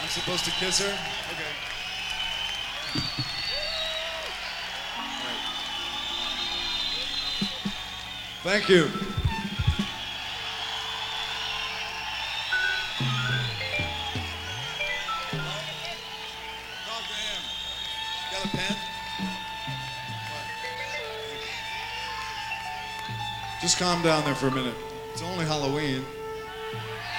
I'm supposed to kiss her? Okay. Thank you. Talk to him. Got a pen? What? Just calm down there for a minute. It's only Halloween.